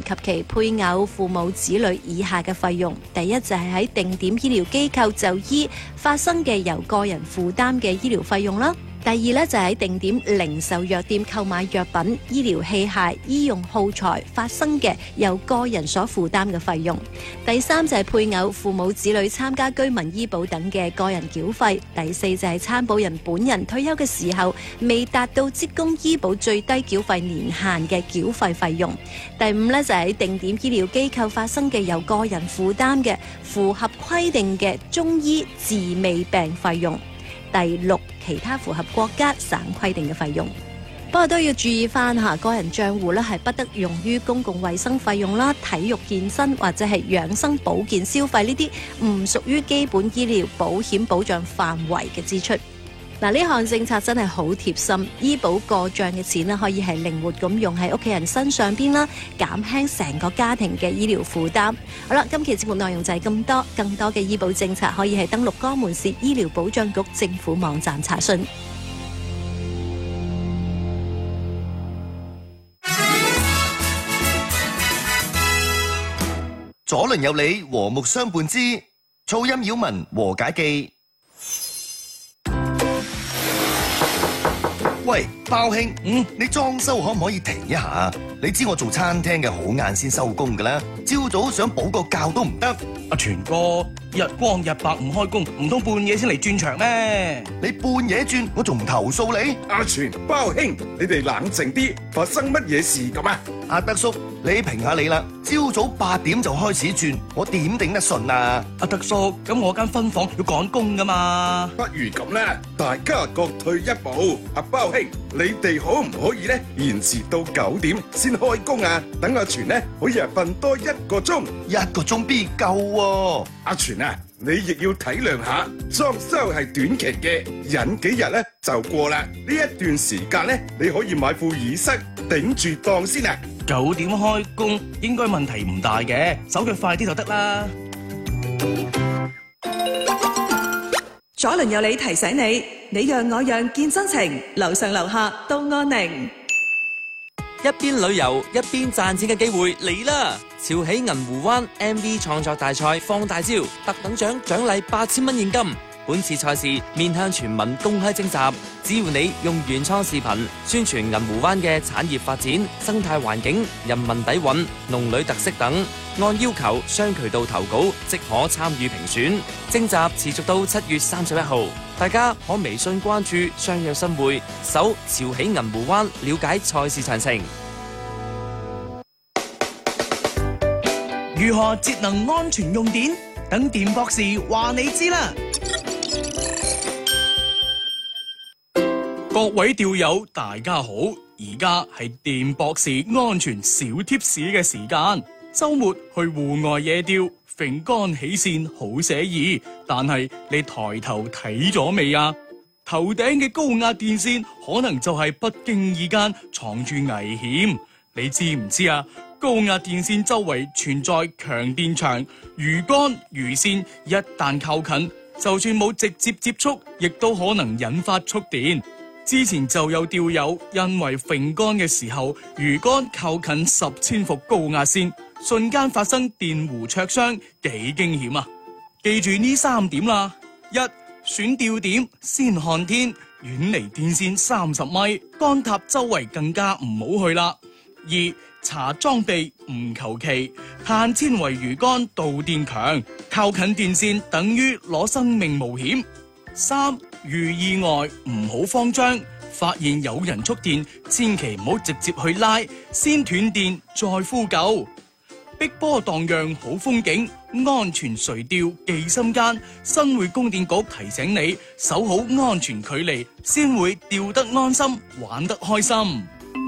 及其配偶、父母、子女以下嘅費用。第一就係喺定點醫療機構就醫發生嘅由個人負擔嘅醫療費用啦。第二呢，就係喺定點零售藥店購買藥品、醫療器械、醫用耗材發生嘅由個人所負擔嘅費用。第三就係配偶、父母、子女參加居民醫保等嘅個人繳費。第四就係參保人本人退休嘅時候未達到職工醫保最低繳費年限嘅繳費費用。第五呢，就係喺定點醫療機構發生嘅由個人負擔嘅符合規定嘅中醫治未病費用。第六，其他符合國家省規定嘅費用。不過都要注意翻嚇，個人帳戶咧係不得用於公共衛生費用啦、體育健身或者係養生保健消費呢啲唔屬於基本醫療保險保障範圍嘅支出。嗱，呢項政策真係好貼心，醫保過帳嘅錢咧可以係靈活咁用喺屋企人身上邊啦，減輕成個家庭嘅醫療負擔。好啦，今期節目內容就係咁多，更多嘅醫保政策可以係登錄江門市醫療保障局政府網站查詢。 左鄰右里和睦相伴之噪音擾民和解記。喂，包兄，你裝修可唔可以停一下？你知我做餐廳嘅好晏先收工噶啦，朝早想補個覺都唔得。 阿全哥，日光日白唔開工，唔通半夜先嚟轉場咩？ 你半夜轉，我仲唔投訴你？ 阿全、包兄，你哋冷靜啲，發生乜嘢事咁啊？ 阿德叔，你評下你啦，朝早8點就開始轉，我點頂得順啊？ 阿德叔，咁我間分房要趕工噶嘛？ 不如咁啦，大家各退一步。阿包兄，你哋可唔可以咧延遲到9點先開工啊？等阿全咧可以瞓多1個鐘 ，1個鐘必夠喎。 阿全啊，你亦要體諒下，裝修係短期嘅，忍幾日咧就過啦。呢一段時間咧，你可以買副耳塞頂住檔先啊。 9點開工應該問題唔大嘅，手腳快啲就得啦。 左鄰右里提醒你，你讓我讓見真情，樓上樓下都安寧。 一邊旅遊一邊賺錢嘅機會嚟啦！潮起銀湖灣 MV 創作大賽放大招，特等獎獎勵8000蚊現金。本次賽事面向全民公開徵集，只要你用原創視頻宣傳銀湖灣嘅產業發展、生態環境、人民底蘊、農旅特色等，按要求雙渠道投稿即可參與評選。徵集持續到7月31號，大家可微信關注相約新會，搜潮起銀湖灣了解賽事詳情。 如何節能安全用電？等電博士話你知啦！各位釣友大家好，而家係電博士安全小貼士嘅時間。周末去戶外野釣，揈竿起線好寫意，但係你抬頭睇咗未啊？頭頂嘅高壓電線可能就係不經意間藏住危險，你知唔知啊？高壓電線周圍存在強電場，魚竿魚線一旦靠近，就算冇直接接觸，亦都可能引發觸電。之前就有釣友因為揈竿嘅時候，魚竿靠近10千伏高壓線，瞬間發生電弧灼傷，幾驚險啊！記住呢3點啦：一、選釣點先看天，遠離電線30米，竿塔周圍更加唔好去啦。2、查裝備唔求其，碳纖維魚竿導電強，靠近電線等於攞生命冒險。3、遇意外唔好慌張，發現有人觸電，千祈唔好直接去拉，先斷電再呼救。碧波盪漾好風景，安全垂釣記心間。新會供電局提醒你，守好安全距離，先會釣得安心，玩得開心。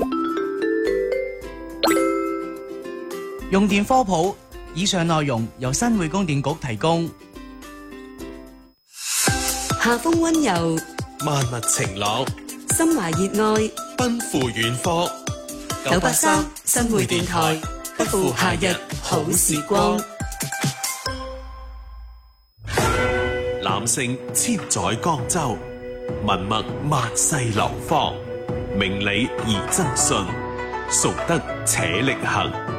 用電科普，以上內容由新會供電局提供。 夏風溫柔， 萬物晴朗， 心懷熱愛， 奔赴遠方。 983新會電台，不負夏日好時光。 男性千載江州，文墨萬世流芳，明理而爭信，崇德且力行。